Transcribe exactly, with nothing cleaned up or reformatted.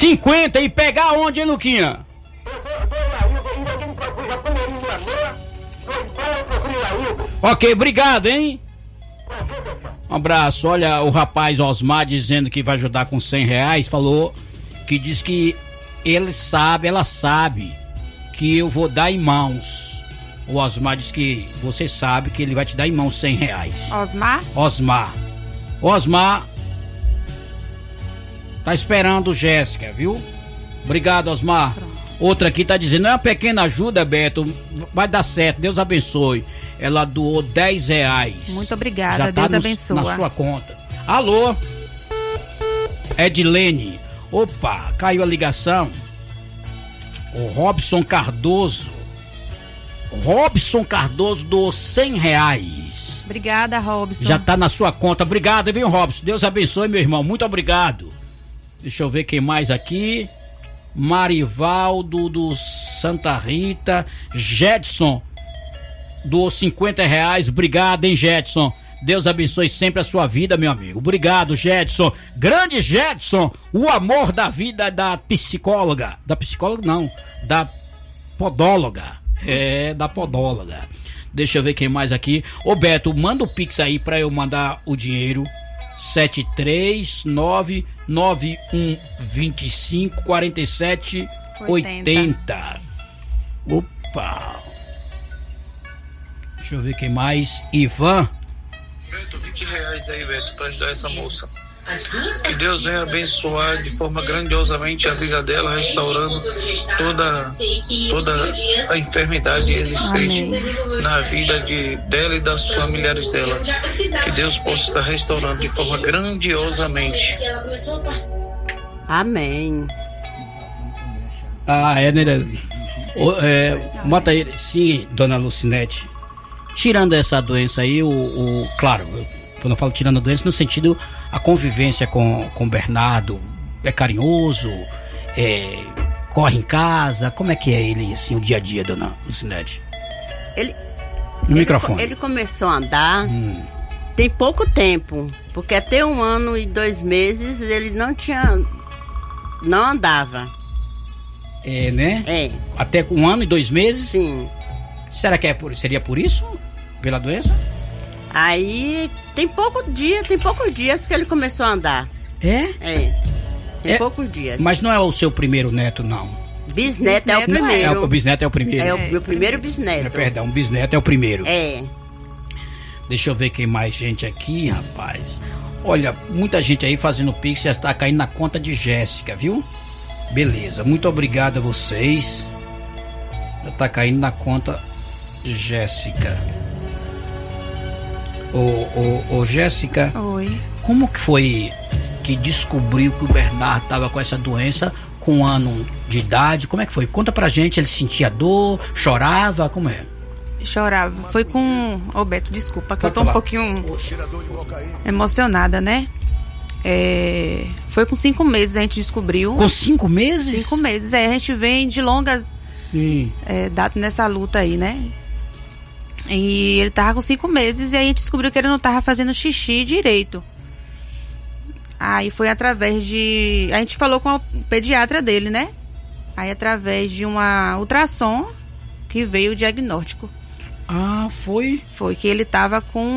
cinquenta e pegar onde, hein, Luquinha? Ok, obrigado, hein? Um abraço. Olha, o rapaz Osmar dizendo que vai ajudar com cem reais, falou que diz que ele sabe, ela sabe que eu vou dar em mãos. O Osmar diz que você sabe que ele vai te dar em mãos cem reais. Osmar? Osmar. Osmar tá esperando Jéssica, viu? Obrigado, Osmar. Pronto. Outra aqui tá dizendo, é uma pequena ajuda, Beto, vai dar certo, Deus abençoe. Ela doou dez reais. Muito obrigada, já tá Deus no, abençoe. na sua conta. Alô? Edilene. Opa, caiu a ligação. O Robson Cardoso. Robson Cardoso doou cem reais. Obrigada, Robson. Já tá na sua conta. Obrigado, viu, Robson? Deus abençoe, meu irmão. Muito obrigado. Deixa eu ver quem mais aqui. Marivaldo do Santa Rita. Jetson doou cinquenta reais. Obrigado, hein, Jetson? Deus abençoe sempre a sua vida, meu amigo. Obrigado, Jetson. Grande Jetson, o amor da vida da psicóloga. Da psicóloga, não. Da podóloga. É, da podóloga. Deixa eu ver quem mais aqui. Ô, Beto, manda o Pix aí pra eu mandar o dinheiro. sete três nove nove um dois cinco quatro sete oito zero. Opa. Deixa eu ver quem mais. Ivan. Beto, vinte reais aí, Beto, pra ajudar essa moça. Que Deus venha abençoar de forma grandiosamente a vida dela, restaurando toda, toda a enfermidade existente. Amém. Na vida de, dela e das familiares dela. Que Deus possa estar restaurando de forma grandiosamente. Amém. Ah, é, né? O, é, bota aí, sim, dona Lucinete. Tirando essa doença aí, o, o claro, quando eu falo tirando a doença, no sentido, a convivência com o Bernardo é carinhoso, é, corre em casa, como é que é ele, assim, o dia a dia, dona Lucinete? Ele, no ele, microfone. Ele começou a andar hum. tem pouco tempo, porque até um ano e dois meses ele não tinha, não andava. É, né? É. Até um ano e dois meses? Sim. Será que é por, seria por isso? Pela doença? Aí tem pouco dia, tem poucos dias que ele começou a andar. É? É. Tem é, poucos dias. Mas não é o seu primeiro neto, não? Bisneto, bisneto é o primeiro. É, o bisneto é o primeiro. É o meu primeiro bisneto. É, perdão, o bisneto é o primeiro. É. Deixa eu ver quem mais gente aqui, rapaz. Olha, muita gente aí fazendo pix, já tá caindo na conta de Jéssica, viu? Beleza, muito obrigado a vocês. Já tá caindo na conta Jéssica. Ô, ô, ô, Jéssica. Oi. Como que foi que descobriu que o Bernardo tava com essa doença com um ano de idade? Como é que foi? Conta pra gente, ele sentia dor, chorava, como é? Chorava. Foi com... Ô, Beto, desculpa, que Pode eu tô falar. um pouquinho emocionada, né? É... Foi com cinco meses a gente descobriu. Com cinco meses? Cinco meses, é. A gente vem de longas é, datas nessa luta aí, né? E ele tava com cinco meses e aí a gente descobriu que ele não tava fazendo xixi direito. Aí foi através de... A gente falou com o pediatra dele, né? Aí através de uma ultrassom que veio o diagnóstico. Ah, foi? Foi que ele tava com